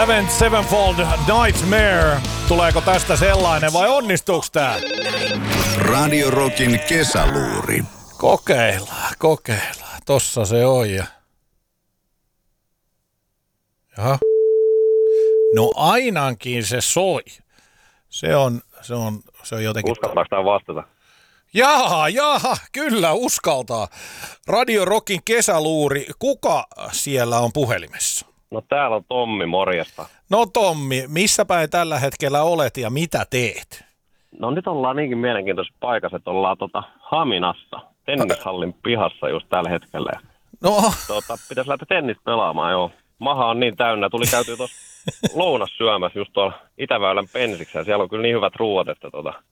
Avenged Sevenfold Nightmare. Tuleeko tästä sellainen vai onnistuuko tää? Radio Rockin kesäluuri. Kokeillaan. Tossa se on ja... Jaha. No ainakin se soi. Se on jotenkin... Uskaltaako tämä vastata? Jaha, kyllä uskaltaa. Radio Rockin kesäluuri. Kuka siellä on puhelimessa? No täällä on Tommi, morjesta. No Tommi, missä päin tällä hetkellä olet ja mitä teet? No nyt ollaan niinkin mielenkiintoisessa paikassa, että ollaan Haminassa, tennishallin pihassa just tällä hetkellä. No. Pitäisi lähteä tennistä pelaamaan, joo. Maha on niin täynnä, tuli käytyä tuossa lounas syömässä just tuolla Itäväylän Pensiksessä, ja siellä on kyllä niin hyvät ruuat, että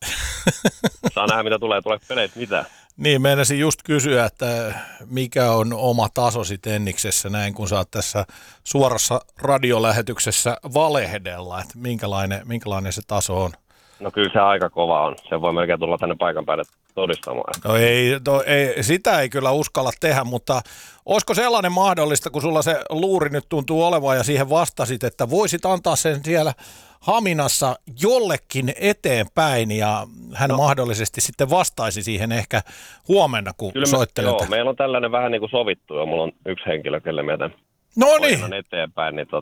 saa nähdä mitä tulee peleit mitään. Niin, meinasin just kysyä, että mikä on oma tasosi tenniksessä näin, kun saat tässä suorassa radiolähetyksessä valehdella, että minkälainen se taso on? No kyllä se aika kova on. Se voi melkein tulla tänne paikan päälle todistamaan. No ei, sitä ei kyllä uskalla tehdä, mutta olisiko sellainen mahdollista, kun sulla se luuri nyt tuntuu olevan ja siihen vastasit, että voisit antaa sen siellä Haminassa jollekin eteenpäin ja hän mahdollisesti sitten vastaisi siihen ehkä huomenna, kun soittelet. Joo, meillä on tällainen vähän niin kuin sovittu jo. Mulla on yksi henkilö, kelle meidän eteenpäin, niin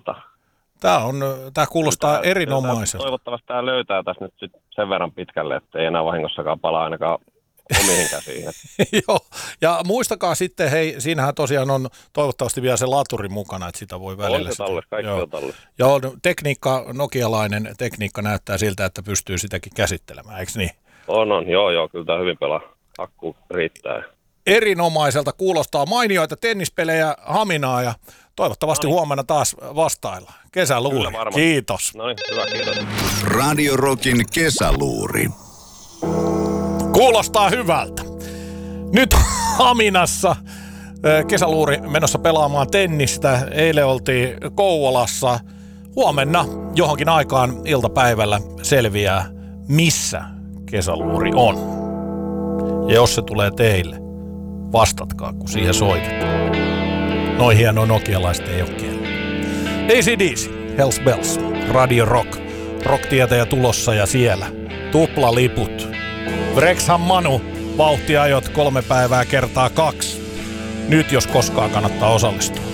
Tämä kuulostaa erinomaiselta. Toivottavasti tämä löytää tässä nyt sen verran pitkälle, että ei enää vahingossakaan palaa ainakaan omiin käsiin. Joo, ja muistakaa sitten, hei, siinähän tosiaan on toivottavasti vielä se laturi mukana, että sitä voi välillä. On se tallessa, kaikki on tallessa. Joo, nokialainen tekniikka näyttää siltä, että pystyy sitäkin käsittelemään, eikö niin? On, joo, kyllä tämä hyvin pelaa. Akku riittää. Erinomaiselta kuulostaa, mainioita tennispelejä Haminaa ja toivottavasti huomenna taas vastaillaan. Kesäluuri. Kiitos. No niin, hyvä, kiitos. Radio Rockin kesäluuri. Kuulostaa hyvältä. Nyt Haminassa kesäluuri menossa pelaamaan tennistä. Eilen oltiin Kouvolassa. Huomenna johonkin aikaan iltapäivällä selviää, missä kesäluuri on. Ja jos se tulee teille, vastatkaa, kun siihen soitetaan. Noin hienoa nokialaista ei ole kielellä. AC/DC, Hells Bells, Radio Rock. Rock-tietäjä tulossa ja siellä. Tuplaliput. Wrexham Manu, vauhtiajot 3 päivää kertaa 2. Nyt jos koskaan kannattaa osallistua.